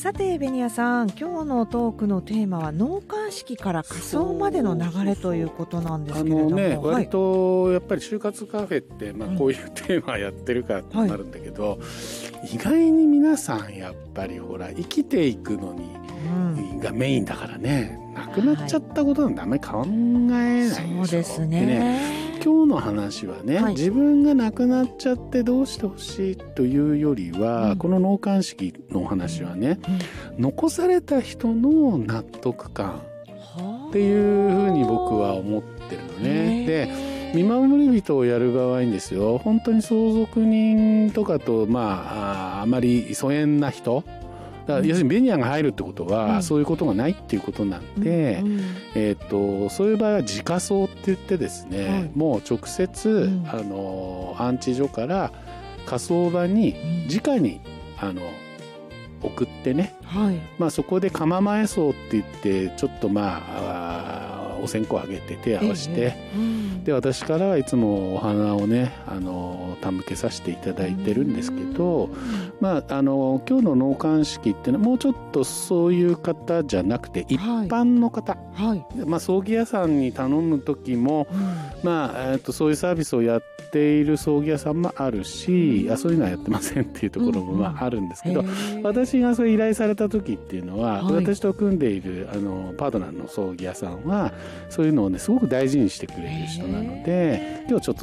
さてベニヤさん、今日のトークのテーマは納棺式から火葬までの流れということなんですけれども、 割とやっぱり就活カフェって、こういうテーマやってるからってなるんだけど、意外に皆さんやっぱりほら生きていくのに、がメインだからね、亡くなっちゃったことなんてあんまり考えないでしょ。 そうですね。 今日の話はね、自分が亡くなっちゃってどうしてほしいというよりは、この納棺式のお話はね、残された人の納得感っていうふうに僕は思ってるのね。で、見守り人をやる場合にですよ、本当に相続人とかとあまり疎遠な人だから要するにベニヤが入るってことは、そういうことがないっていうことなんで、そういう場合は自火葬って言ってですね、もう直接、安置所から火葬場に直に送ってね、そこで釜前葬って言ってちょっとお線香をあげて手を合わせて、で私からはいつもお花をね手向けさせていただいてるんですけど、今日の納棺式っていうのはもうちょっとそういう方じゃなくて一般の方、葬儀屋さんに頼む時も、そういうサービスをやっている葬儀屋さんもあるし、そういうのはやってませんっていうところもあるんですけど、私がそれ依頼された時っていうのは、私と組んでいるパートナーの葬儀屋さんはそういうのをねすごく大事にしてくれる人なので、今日ちょっと